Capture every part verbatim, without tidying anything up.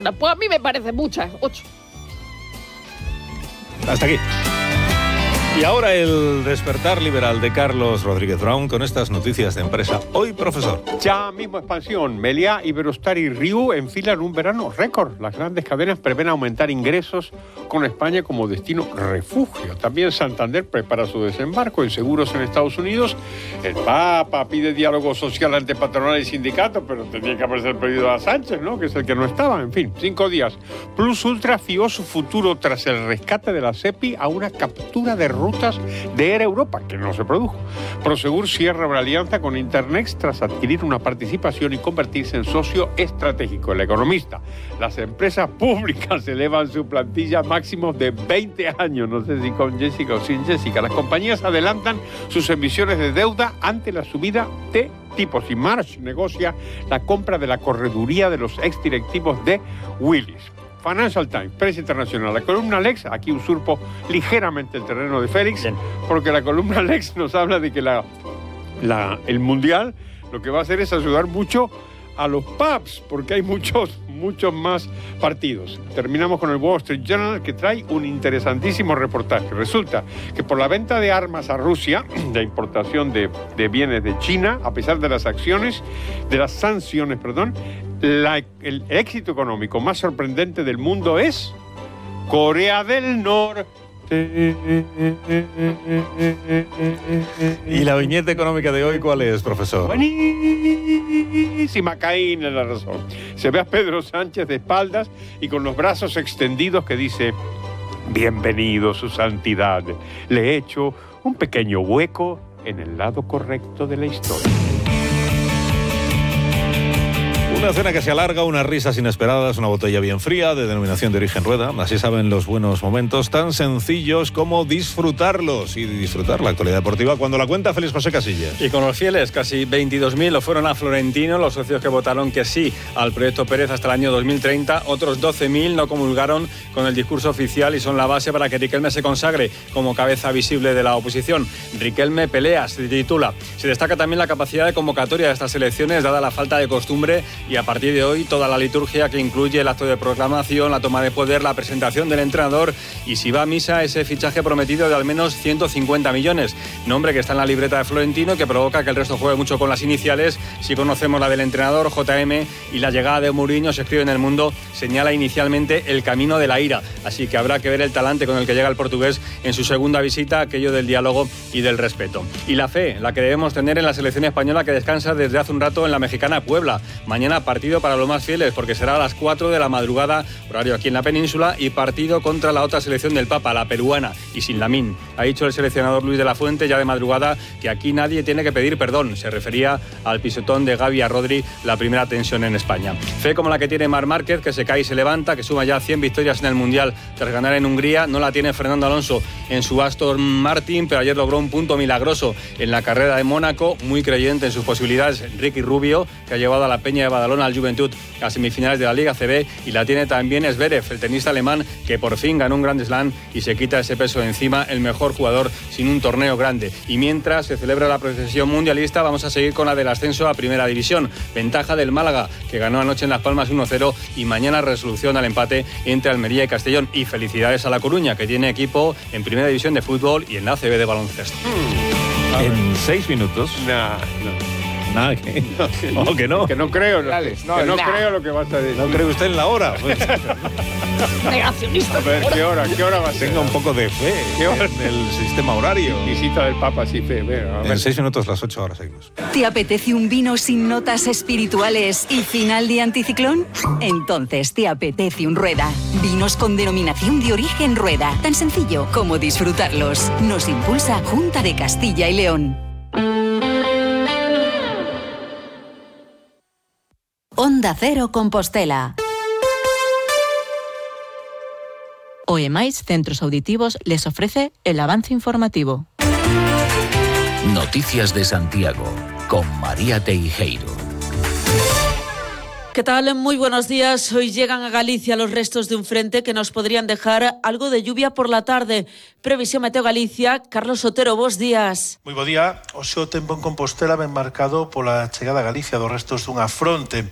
Pues a mí me parece muchas, ocho. Hasta aquí. Y ahora el despertar liberal de Carlos Rodríguez Brown con estas noticias de empresa. Hoy, profesor. Ya mismo expansión. Meliá, Iberostar y Riu enfilan un verano récord. Las grandes cadenas prevén aumentar ingresos con España como destino refugio. También Santander prepara su desembarco en seguros en Estados Unidos. El Papa pide diálogo social ante patronal y sindicatos, pero tendría que haberse pedido a Sánchez, ¿no? Que es el que no estaba. En fin, cinco días. Plus Ultra fió su futuro tras el rescate de la SEPI a una captura de rutas de Air Europa, que no se produjo. Prosegur cierra una alianza con Internext tras adquirir una participación y convertirse en socio estratégico. El Economista. Las empresas públicas elevan su plantilla máximo de veinte años. No sé si con Jessica o sin Jessica. Las compañías adelantan sus emisiones de deuda ante la subida de tipos. Y Marsh negocia la compra de la correduría de los exdirectivos de Willis. Financial Times, prensa internacional. La columna Lex, aquí usurpo ligeramente el terreno de Félix, Bien. porque la columna Lex nos habla de que la, la, el Mundial lo que va a hacer es ayudar mucho a los pubs, porque hay muchos, muchos más partidos. Terminamos con el Wall Street Journal, que trae un interesantísimo reportaje. Resulta que por la venta de armas a Rusia, de importación de, de bienes de China, a pesar de las acciones, de las sanciones, perdón, La, el éxito económico más sorprendente del mundo es Corea del Norte. ¿Y la viñeta económica de hoy cuál es, profesor? Buenísima, Caín en la razón. Se ve a Pedro Sánchez de espaldas y con los brazos extendidos que dice: bienvenido, su santidad. Le he hecho un pequeño hueco en el lado correcto de la historia. Una cena que se alarga, unas risas inesperadas, una botella bien fría de denominación de origen Rueda. Así saben los buenos momentos tan sencillos como disfrutarlos y disfrutar la actualidad deportiva cuando la cuenta Félix José Casillas. Y con los fieles, casi veintidós mil lo fueron a Florentino, los socios que votaron que sí al proyecto Pérez hasta el año dos mil treinta. Otros doce mil no comulgaron con el discurso oficial y son la base para que Riquelme se consagre como cabeza visible de la oposición. Riquelme pelea, se titula. Se destaca también la capacidad de convocatoria de estas elecciones, dada la falta de costumbre, y a partir de hoy toda la liturgia que incluye el acto de proclamación, la toma de poder, la presentación del entrenador y, si va a misa, ese fichaje prometido de al menos ciento cincuenta millones. Nombre que está en la libreta de Florentino, que provoca que el resto juegue mucho con las iniciales. Si conocemos la del entrenador, J M, y la llegada de Mourinho, se escribe en El Mundo, señala inicialmente el camino de la ira. Así que habrá que ver el talante con el que llega el portugués en su segunda visita, aquello del diálogo y del respeto. Y la fe, la que debemos tener en la selección española, que descansa desde hace un rato en la mexicana Puebla. Mañana partido para los más fieles, porque será a las cuatro de la madrugada, horario aquí en la península, y partido contra la otra selección del Papa, la peruana, y sin Lamine. Ha dicho el seleccionador Luis de la Fuente ya de madrugada que aquí nadie tiene que pedir perdón. Se refería al pisotón de Gavi a Rodri, la primera tensión en España. Fe como la que tiene Marc Márquez, que se cae y se levanta, que suma ya cien victorias en el Mundial tras ganar en Hungría. No la tiene Fernando Alonso en su Aston Martin, pero ayer logró un punto milagroso en la carrera de Mónaco. Muy creyente en sus posibilidades Ricky Rubio, que ha llevado a la Peña de Badalona al Juventud a semifinales de la Liga C B, y la tiene también Zverev, el tenista alemán, que por fin ganó un Grand Slam y se quita ese peso de encima, el mejor jugador sin un torneo grande. Y mientras se celebra la procesión mundialista, vamos a seguir con la del ascenso a Primera División. Ventaja del Málaga, que ganó anoche en Las Palmas uno cero, y mañana resolución al empate entre Almería y Castellón. Y felicidades a La Coruña, que tiene equipo en Primera División de fútbol y en la A C B de baloncesto. Mm. En seis minutos. Nah, no. Nada, que no, que no. Que no creo, Dale, no, que no nah. creo lo que vas a decir. ¿No cree usted en la hora? Pues, negacionista. A ver, ¿qué hora? ¿Qué hora va a ser? Tenga un poco de fe ¿Qué hora? en el sistema horario. Visita del Papa, sí, fe. Venga, a ver. En seis minutos, las ocho horas seguimos. ¿Te apetece un vino sin notas espirituales y final de anticiclón? Entonces te apetece un Rueda. Vinos con denominación de origen Rueda. Tan sencillo como disfrutarlos. Nos impulsa Junta de Castilla y León. Onda Cero Compostela. O E M A I S Centros Auditivos les ofrece el avance informativo. Noticias de Santiago, con María Teijeiro. ¿Qué tal? Muy buenos días. Hoy llegan a Galicia los restos de un frente que nos podrían dejar algo de lluvia por la tarde. Previsión Meteo Galicia, Carlos Sotero, bos días. Moi bo día. O seu tempo en Compostela ben marcado pola chegada a Galicia dos restos dunha fronte.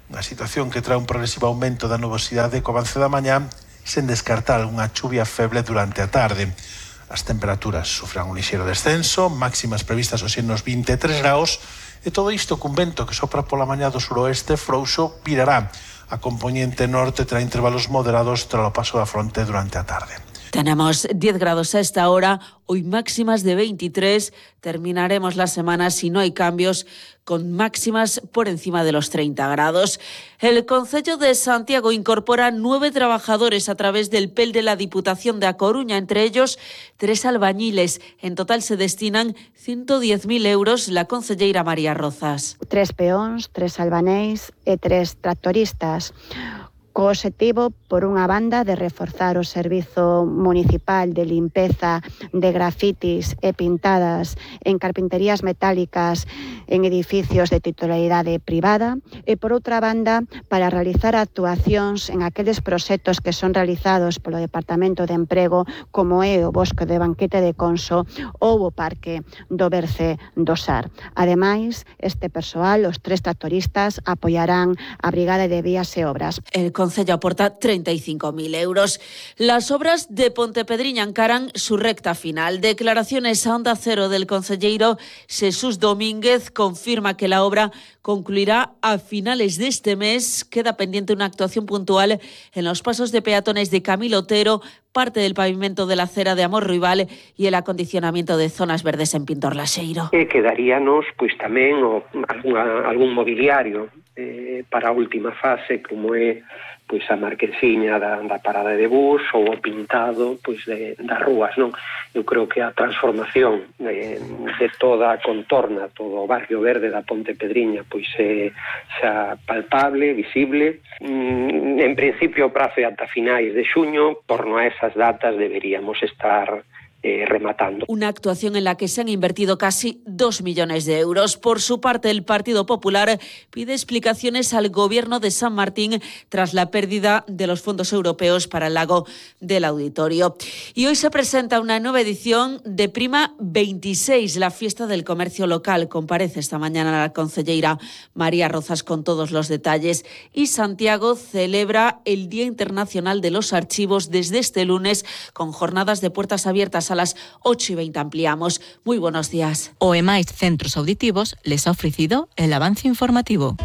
Unha situación que trae un progresivo aumento da nubosidade co avance da mañá, sen descartar unha chuvia feble durante a tarde. As temperaturas sufran un lixeiro descenso, máximas previstas hoxe nos vinte e tres graus, e todo isto cun vento que sopra pola mañá do suroeste frouxo virará. A componente norte terá intervalos moderados tras o paso da fronte durante a tarde. Tenemos diez grados a esta hora, hoy máximas de veintitrés. Terminaremos la semana, si no hay cambios, con máximas por encima de los treinta grados. El Concello de Santiago incorpora nueve trabajadores a través del P E L de la Diputación de A Coruña, entre ellos tres albañiles. En total se destinan ciento diez mil euros. La concelleira María Rozas. Tres peóns, tres albanéis e tres tractoristas. Co obxectivo, por unha banda, de reforzar o servizo municipal de limpeza de grafitis e pintadas en carpinterías metálicas en edificios de titularidade privada, e por outra banda, para realizar actuacións en aqueles proxectos que son realizados polo Departamento de Emprego, como é o Bosque de Banquete de Conso ou o Parque do Berce do Sar. Ademais, este persoal, os tres tractoristas, apoiarán a Brigada de Vías e Obras. El Concello aporta treinta y cinco mil euros. Las obras de Pontepedriña encaran su recta final. Declaraciones a Onda Cero del concelleiro Jesús Domínguez confirma que la obra concluirá a finales de este mes. Queda pendiente una actuación puntual en los pasos de peatones de Camilo Otero, parte del pavimento de la acera de Amor Rival y el acondicionamiento de zonas verdes en Pintor Laxeiro. E quedaríanos pois tamén o, algún, algún mobiliario eh, para a última fase, como é pois a marquesiña da, da parada de bus ou o pintado pois de, das rúas, non? Eu creo que a transformación de, de toda a contorna, todo o barrio verde da Pontepedriña pois é xa palpable, visible. Mm, en principio o prazo é ata finais de xuño, porno a esas datas deberíamos estar Eh, rematando. Una actuación en la que se han invertido casi dos millones de euros. Por su parte, el Partido Popular pide explicaciones al Gobierno de San Martín tras la pérdida de los fondos europeos para el lago del Auditorio. Y hoy se presenta una nueva edición de Prima veintiséis, la fiesta del comercio local. Comparece esta mañana la concelleira María Rozas con todos los detalles. Y Santiago celebra el Día Internacional de los Archivos desde este lunes con jornadas de puertas abiertas. A las ocho y veinte ampliamos. Muy buenos días. O E máis Centros Auditivos les ha ofrecido el avance informativo.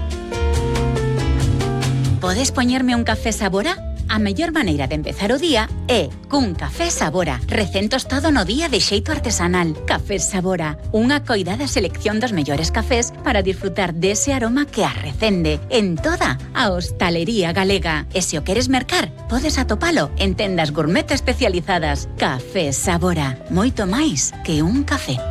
Podes poñerme un café Sabora? A mellor maneira de empezar o día é cun café Sabora, recén tostado no día de xeito artesanal. Café Sabora, unha coidada selección dos mellores cafés para disfrutar dese aroma que arrecende en toda a hostalería galega. E se o queres mercar, podes atopalo en tendas gourmet especializadas. Café Sabora, moito máis que un café.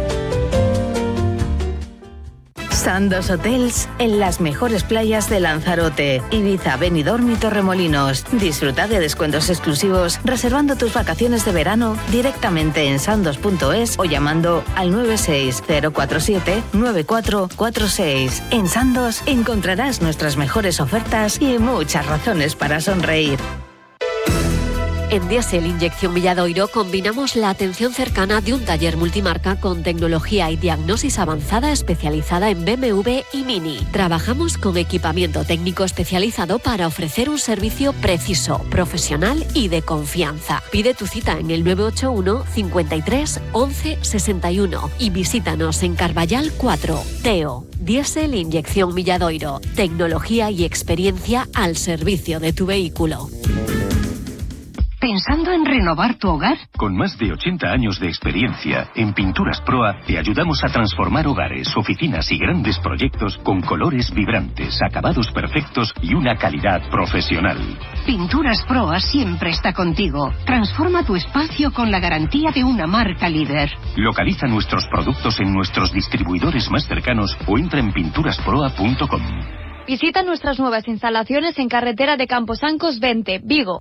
Sandos Hotels en las mejores playas de Lanzarote, Ibiza, Benidorm y Torremolinos. Disfruta de descuentos exclusivos reservando tus vacaciones de verano directamente en sandos punto es o llamando al nueve seis cero cuatro siete nueve cuatro cuatro seis. En Sandos encontrarás nuestras mejores ofertas y muchas razones para sonreír. En Diesel Inyección Villadoiro combinamos la atención cercana de un taller multimarca con tecnología y diagnosis avanzada especializada en B M W y Mini. Trabajamos con equipamiento técnico especializado para ofrecer un servicio preciso, profesional y de confianza. Pide tu cita en el nueve ocho uno cincuenta y tres once sesenta y uno y visítanos en Carballal cuatro. Teo, Diesel Inyección Villadoiro. Tecnología y experiencia al servicio de tu vehículo. ¿Pensando en renovar tu hogar? Con más de ochenta años de experiencia, en Pinturas Proa te ayudamos a transformar hogares, oficinas y grandes proyectos con colores vibrantes, acabados perfectos y una calidad profesional. Pinturas Proa siempre está contigo. Transforma tu espacio con la garantía de una marca líder. Localiza nuestros productos en nuestros distribuidores más cercanos o entra en pinturas proa punto com. Visita nuestras nuevas instalaciones en carretera de Camposancos veinte, Vigo.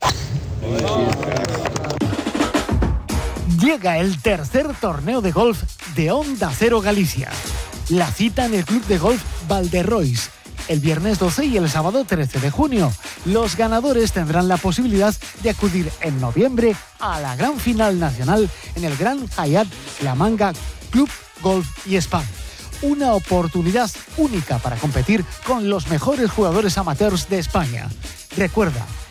Llega el tercer torneo de golf de Onda Cero Galicia. La cita en el Club de Golf Valderrois, el viernes doce y el sábado trece de junio. Los ganadores tendrán la posibilidad de acudir en noviembre a la gran final nacional en el Gran Hyatt La Manga Club Golf y Spa. una oportunidad única para competir con los mejores jugadores amateurs de España. Recuerda,